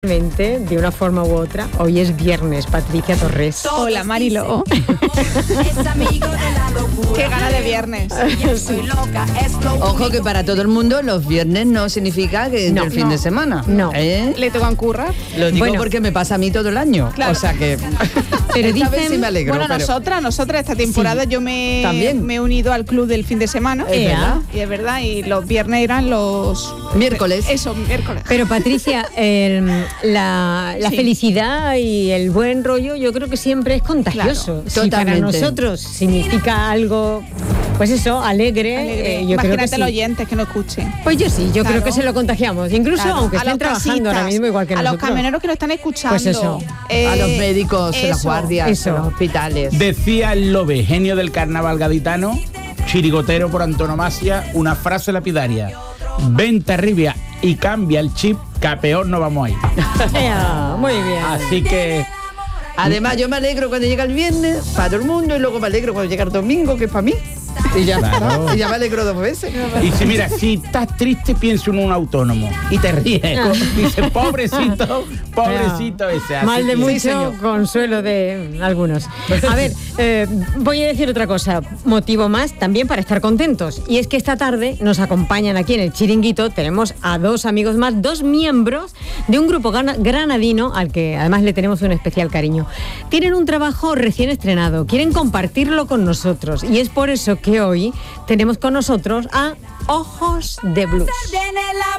De una forma u otra, hoy es viernes, Patricia Torres. Hola, Marilo. Qué gana de viernes. Sí. Ojo que para todo el mundo los viernes no significa que es el fin de semana. No. ¿Le tocan currar? Lo digo Bueno. porque me pasa a mí todo el año. Claro. O sea que Pero esta vez dicen- sí me alegro. Bueno, pero- nosotras esta temporada Sí. yo me También. he unido al club del fin de semana. Es verdad. Y es verdad, y los viernes eran los... Miércoles. Eso, miércoles. Pero Patricia, la Sí. felicidad y el buen rollo yo creo que siempre es contagioso. Claro, Si para totalmente. nosotros significa algo, pues eso, alegre, yo creo que Imagínate los sí. oyentes que no escuchen. Pues yo sí, yo Claro. creo que se lo contagiamos. Incluso Claro. aunque A estén los trabajando ahora taxistas, mismo igual que a nosotros. los camioneros que nos están escuchando. Pues eso. A los médicos, en las eso. guardias, eso. en los hospitales. Decía el Lobe, genio del carnaval gaditano, chirigotero por antonomasia, una frase lapidaria: vente arriba y cambia el chip, que a peor no vamos a ir. Ea, muy bien. Así que Además, yo me alegro cuando llega el viernes, para todo el mundo, y luego me alegro cuando llega el domingo, que es para mí. Y ya Claro. está. Y ya me alegro dos veces. y si mira, si estás triste, piensa en un autónomo y te ríes. Dice, pobrecito ese. Así Mal de que- mucho, señor. consuelo de algunos. A ver, voy a decir otra cosa, motivo más también para estar contentos. Y es que esta tarde nos acompañan aquí en el Chiringuito, tenemos a dos amigos más, dos miembros de un grupo granadino al que además le tenemos un especial cariño. Tienen un trabajo recién estrenado, quieren compartirlo con nosotros y es por eso que hoy tenemos con nosotros a Ojos de Blues.